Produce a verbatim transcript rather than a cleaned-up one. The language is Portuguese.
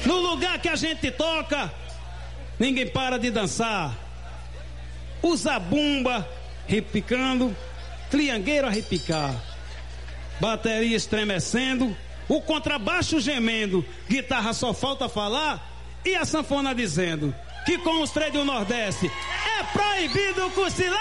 No lugar que a gente toca, ninguém para de dançar. O zabumba repicando, triangueiro a repicar, bateria estremecendo, o contrabaixo gemendo, guitarra só falta falar e a sanfona dizendo que com os três do Nordeste é proibido cochilar.